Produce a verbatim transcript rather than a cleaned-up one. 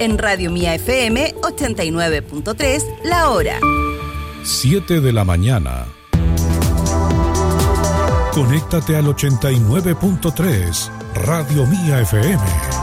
En Radio Mía F M ochenta y nueve punto tres, la hora. siete de la mañana. Conéctate al ochenta y nueve punto tres, Radio Mía F M.